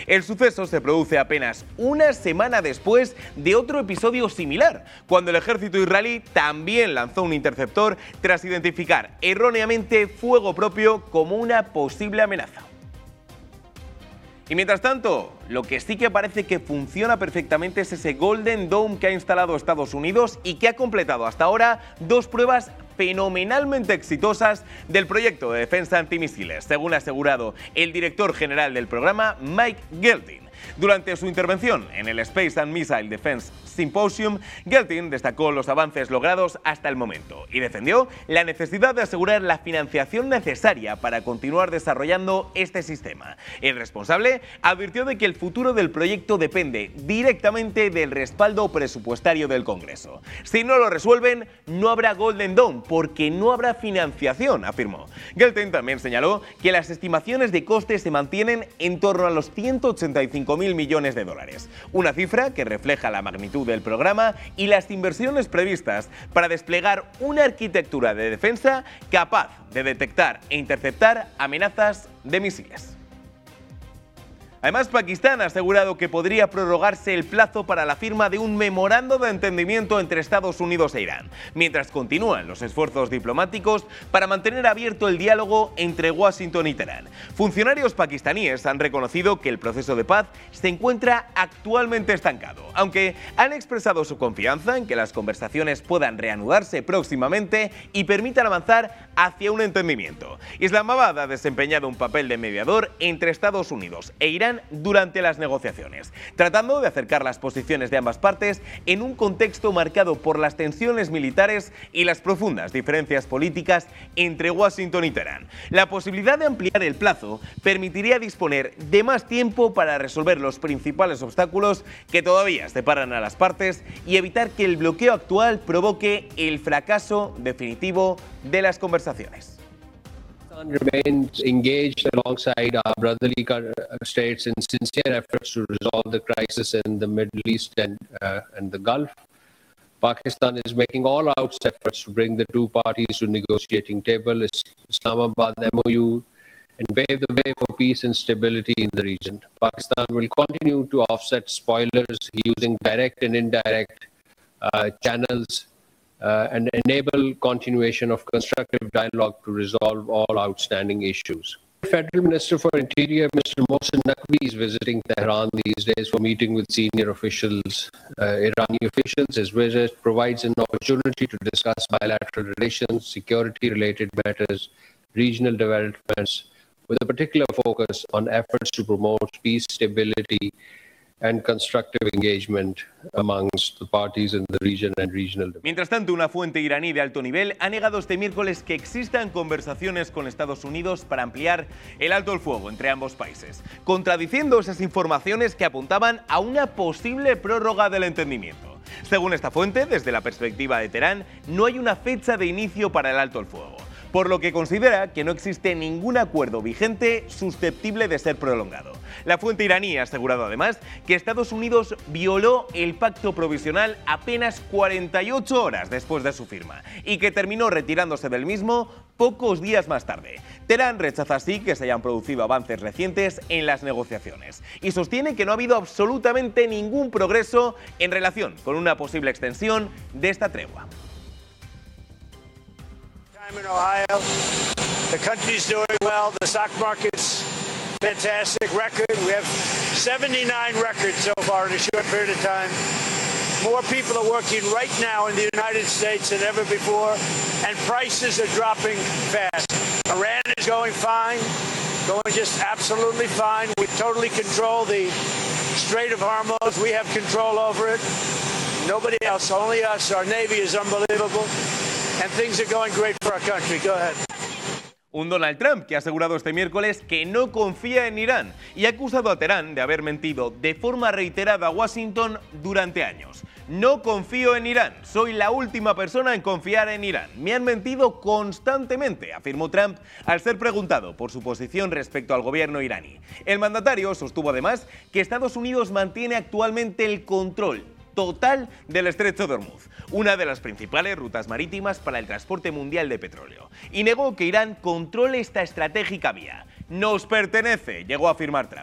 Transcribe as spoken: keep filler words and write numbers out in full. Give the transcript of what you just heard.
El suceso se produce apenas una semana después de otro episodio similar, cuando el ejército israelí también lanzó un interceptor tras identificar erróneamente fuego propio como una posible amenaza. Y mientras tanto, lo que sí que parece que funciona perfectamente es ese Golden Dome que ha instalado Estados Unidos y que ha completado hasta ahora dos pruebas fenomenalmente exitosas del proyecto de defensa antimisiles, según ha asegurado el director general del programa, Mike Gelting. Durante su intervención en el Space and Missile Defense Symposium, Gelting destacó los avances logrados hasta el momento y defendió la necesidad de asegurar la financiación necesaria para continuar desarrollando este sistema. El responsable advirtió de que el futuro del proyecto depende directamente del respaldo presupuestario del Congreso. Si no lo resuelven, no habrá Golden Dome porque no habrá financiación, afirmó. Gelting también señaló que las estimaciones de costes se mantienen en torno a los ciento ochenta y cinco mil millones de dólares, una cifra que refleja la magnitud del programa y las inversiones previstas para desplegar una arquitectura de defensa capaz de detectar e interceptar amenazas de misiles. Además, Pakistán ha asegurado que podría prorrogarse el plazo para la firma de un memorando de entendimiento entre Estados Unidos e Irán, mientras continúan los esfuerzos diplomáticos para mantener abierto el diálogo entre Washington y Teherán. Funcionarios pakistaníes han reconocido que el proceso de paz se encuentra actualmente estancado, aunque han expresado su confianza en que las conversaciones puedan reanudarse próximamente y permitan avanzar hacia un entendimiento. Islamabad ha desempeñado un papel de mediador entre Estados Unidos e Irán durante las negociaciones, tratando de acercar las posiciones de ambas partes en un contexto marcado por las tensiones militares y las profundas diferencias políticas entre Washington y Teherán. La posibilidad de ampliar el plazo permitiría disponer de más tiempo para resolver los principales obstáculos que todavía separan a las partes y evitar que el bloqueo actual provoque el fracaso definitivo de las conversaciones. Remains engaged alongside our brotherly states in sincere efforts to resolve the crisis in the Middle East and, uh, and the Gulf. Pakistan is making all-out efforts to bring the two parties to negotiating table, Islamabad M O U, and pave the way for peace and stability in the region. Pakistan will continue to offset spoilers using direct and indirect uh, channels Uh, and enable continuation of constructive dialogue to resolve all outstanding issues. Federal Minister for Interior, Mister Mohsen Naqvi, is visiting Tehran these days for meeting with senior officials, uh, Irani officials. His visit provides an opportunity to discuss bilateral relations, security-related matters, regional developments, with a particular focus on efforts to promote peace, stability, and constructive engagement amongst the parties in the region and regional. Mientras tanto, una fuente iraní de alto nivel ha negado este miércoles que existan conversaciones con Estados Unidos para ampliar el alto el fuego entre ambos países, contradiciendo esas informaciones que apuntaban a una posible prórroga del entendimiento. Según esta fuente, desde la perspectiva de Teherán, no hay una fecha de inicio para el alto el fuego, por lo que considera que no existe ningún acuerdo vigente susceptible de ser prolongado. La fuente iraní ha asegurado además que Estados Unidos violó el pacto provisional apenas cuarenta y ocho horas después de su firma y que terminó retirándose del mismo pocos días más tarde. Teherán rechaza así que se hayan producido avances recientes en las negociaciones y sostiene que no ha habido absolutamente ningún progreso en relación con una posible extensión de esta tregua. In Ohio, the country's doing well. The stock market's fantastic record. We have seventy-nine records so far in a short period of time. More people are working right now in the United States than ever before, and prices are dropping fast. Iran is going fine, going just absolutely fine. We totally control the Strait of Hormuz. We have control over it. Nobody else, only us. Our Navy is unbelievable. And things are going great for our country. Go ahead. Un Donald Trump que ha asegurado este miércoles que no confía en Irán y ha acusado a Teherán de haber mentido de forma reiterada a Washington durante años. No confío en Irán, soy la última persona en confiar en Irán. Me han mentido constantemente, afirmó Trump al ser preguntado por su posición respecto al gobierno iraní. El mandatario sostuvo además que Estados Unidos mantiene actualmente el control total del Estrecho de Hormuz, una de las principales rutas marítimas para el transporte mundial de petróleo, y negó que Irán controle esta estratégica vía. Nos pertenece, llegó a afirmar Trump.